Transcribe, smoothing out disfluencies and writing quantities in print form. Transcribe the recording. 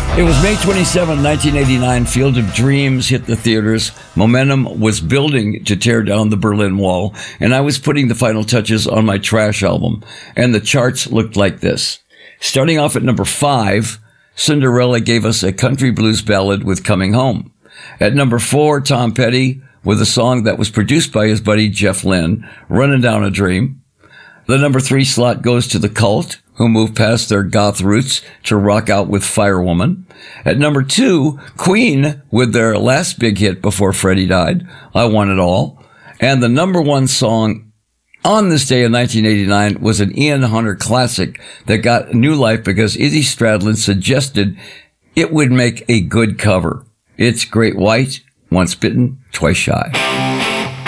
It was May 27, 1989. Field of Dreams hit the theaters. Momentum was building to tear down the Berlin Wall, and I was putting the final touches on my Trash album. And the charts looked like this. Starting off at number 5, Cinderella gave us a country blues ballad with Coming Home. At number 4, Tom Petty with a song that was produced by his buddy Jeff Lynne, Running Down a Dream. The number 3 slot goes to The Cult, who moved past their goth roots to rock out with Firewoman. At number 2, Queen with their last big hit before Freddie died, I Want It All. And the number 1 song on this day in 1989 was an Ian Hunter classic that got new life because Izzy Stradlin suggested it would make a good cover. It's Great White, Once Bitten, Twice Shy.